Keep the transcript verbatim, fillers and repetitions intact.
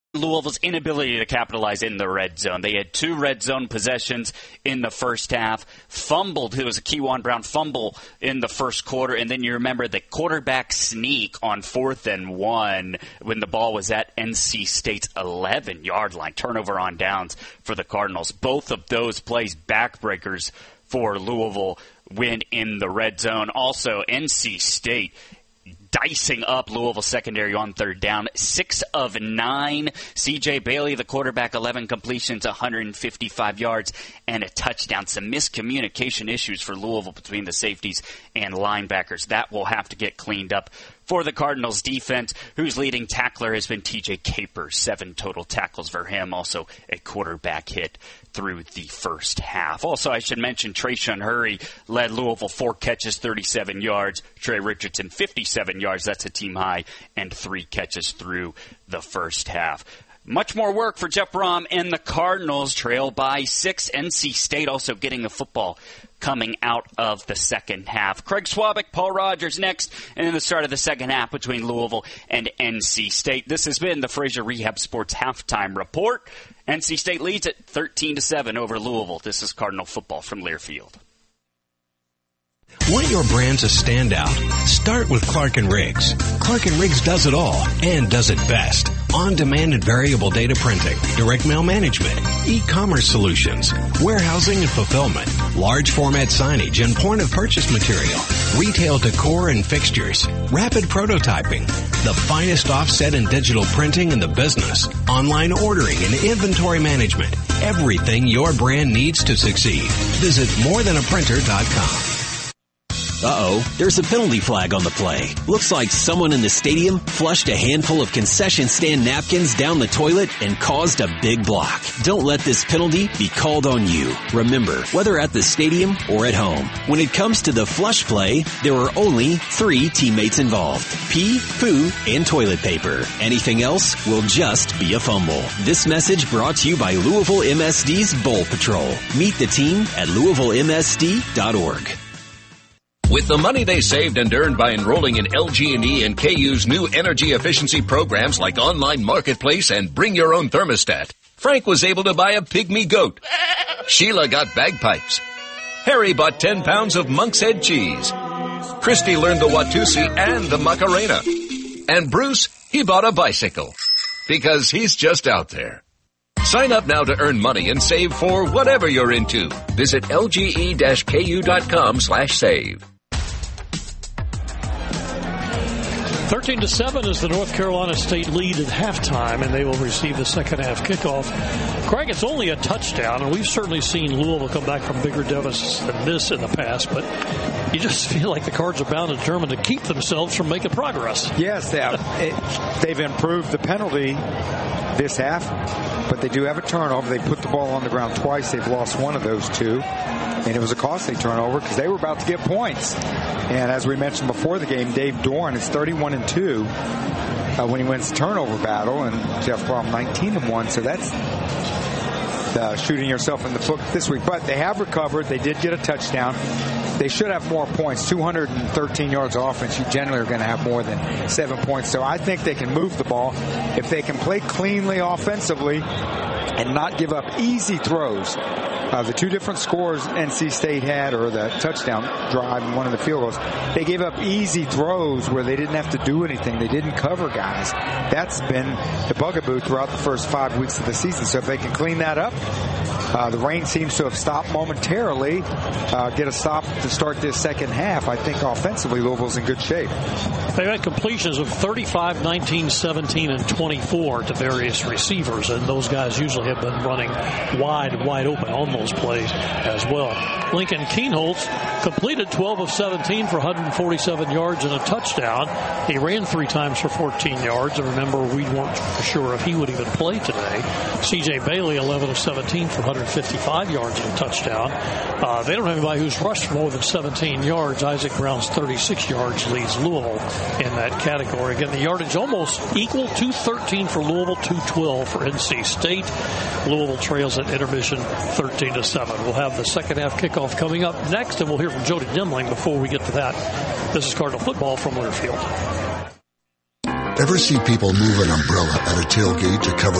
Louisville's inability to capitalize in the red zone. They had two red zone possessions in the first half, fumbled. It was a Kewan Brown fumble in the first quarter, and then you remember the quarterback sneak on fourth and one when the ball was at N C State's eleven-yard line, turnover on downs for the Cardinals. Both of those plays backbreakers for Louisville win in the red zone. Also, N C State dicing up Louisville secondary on third down. Six of nine. C J Bailey, the quarterback, eleven completions, one hundred fifty-five yards, and a touchdown. Some miscommunication issues for Louisville between the safeties and linebackers. That will have to get cleaned up for the Cardinals defense, whose leading tackler has been T J Capers. Seven total tackles for him. Also a quarterback hit through the first half. Also, I should mention Trayshawn Hurry led Louisville four catches, thirty-seven yards. Trey Richardson, fifty-seven yards. That's a team high. And three catches through the first half. Much more work for Jeff Brom and the Cardinals, trail by six. N C State also getting the football coming out of the second half. Craig Swabick, Paul Rogers next, and then the start of the second half between Louisville and N C State. This has been the Fraser Rehab Sports Halftime Report. N C State leads at thirteen to seven over Louisville. This is Cardinal football from Learfield. Want your brand to stand out? Start with Clark and Riggs. Clark and Riggs does it all and does it best. On-demand and variable data printing, direct mail management, e-commerce solutions, warehousing and fulfillment, large format signage and point of purchase material, retail decor and fixtures, rapid prototyping, the finest offset and digital printing in the business, online ordering and inventory management, everything your brand needs to succeed. Visit more than a printer dot com. Uh-oh, there's a penalty flag on the play. Looks like someone in the stadium flushed a handful of concession stand napkins down the toilet and caused a big block. Don't let this penalty be called on you. Remember, whether at the stadium or at home, when it comes to the flush play, there are only three teammates involved. Pee, poo, and toilet paper. Anything else will just be a fumble. This message brought to you by Louisville M S D's Bowl Patrol. Meet the team at Louisville M S D dot org. With the money they saved and earned by enrolling in L G and E and K U's new energy efficiency programs like Online Marketplace and Bring Your Own Thermostat, Frank was able to buy a pygmy goat. Sheila got bagpipes. Harry bought ten pounds of Monk's Head cheese. Christy learned the Watusi and the Macarena. And Bruce, he bought a bicycle. Because he's just out there. Sign up now to earn money and save for whatever you're into. Visit L G E K U dot com slash save. thirteen to seven is the North Carolina State lead at halftime, and they will receive the second half kickoff. Craig, it's only a touchdown, and we've certainly seen Louisville come back from bigger deficits than this in the past, but you just feel like the Cards are bound and determined to keep themselves from making progress. Yes, they have. It, they've improved the penalty this half, but they do have a turnover. They put the ball on the ground twice. They've lost one of those two, and it was a costly turnover because they were about to get points. And as we mentioned before the game, Dave Dorn is thirty-one and two uh, when he wins the turnover battle, and Jeff Brom nineteen and one. So that's uh, shooting yourself in the foot this week. But they have recovered. They did get a touchdown. They should have more points. two hundred thirteen yards of offense. You generally are going to have more than seven points. So I think they can move the ball. If they can play cleanly offensively and not give up easy throws. Uh, the two different scores N C State had, or the touchdown drive and one of the field goals, they gave up easy throws where they didn't have to do anything. They didn't cover guys. That's been the bugaboo throughout the first five weeks of the season. So if they can clean that up, uh, the rain seems to have stopped momentarily, uh, get a stop to start this second half. I think offensively Louisville's in good shape. They've had completions of thirty-five, nineteen, seventeen, and twenty-four to various receivers, and those guys usually have been running wide, wide open on those plays as well. Lincoln Kienholz completed twelve of seventeen for one hundred forty-seven yards and a touchdown. He ran three times for fourteen yards, and remember, we weren't sure if he would even play today. C J Bailey, eleven of seventeen for one hundred fifty-five yards and a touchdown. Uh, they don't have anybody who's rushed for more than seventeen yards. Isaac Brown's thirty-six yards leads Louisville in that category. Again, the yardage almost equal, two thirteen for Louisville, two twelve for N C State. Louisville trails at intermission thirteen to seven. We'll have the second half kickoff coming up next, and we'll hear from Jody Demling before we get to that. This is Cardinal Football from Learfield. Ever see people move an umbrella at a tailgate to cover